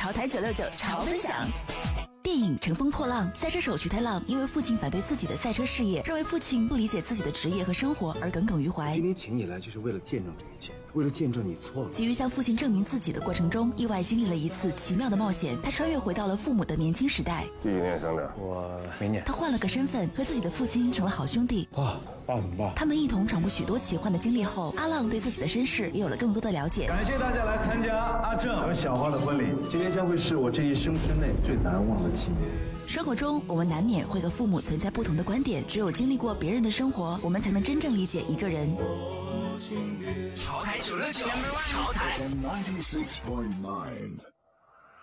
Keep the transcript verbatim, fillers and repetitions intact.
潮台九六九潮分享。电影《乘风破浪》，赛车手徐太浪因为父亲反对自己的赛车事业，认为父亲不理解自己的职业和生活而耿耿于怀。 今天请你来就是为了见证这一切，为了见证你错了。 急于向父亲证明自己的过程中，意外经历了一次奇妙的冒险。他穿越回到了父母的年轻时代。 第几年生的？ 我没念。 他换了个身份，和自己的父亲成了好兄弟。 爸，爸怎么办？ 他们一同闯过许多奇幻的经历后，阿浪对自己的身世也有了更多的了解。 感谢大家来参加阿正和小花的婚礼，今天将会是我这一生之内最难忘的纪念。 生活中，我们难免会和父母存在不同的观点，只有经历过别人的生活，我们才能真正理解一个人。 潮台九六九，潮台。